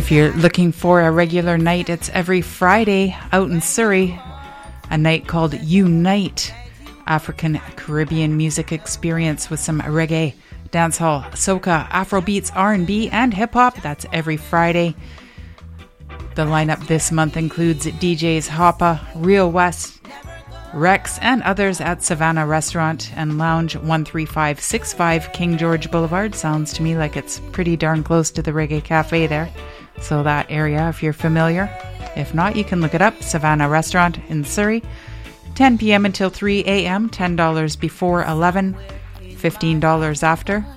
If you're looking for a regular night, it's every Friday out in Surrey, a night called Unite, African Caribbean music experience with some reggae, dancehall, soca, Afrobeats, R&B, and hip-hop. That's every Friday. The lineup this month includes DJs Hoppa, Real West, Rex, and others at Savannah Restaurant and Lounge 13565 King George Boulevard. Sounds to me like it's pretty darn close to the Reggae Cafe there. So that area, if you're familiar. If not, you can look it up. Savannah Restaurant in Surrey. 10 p.m. until 3 a.m. $10 before 11, $15 after.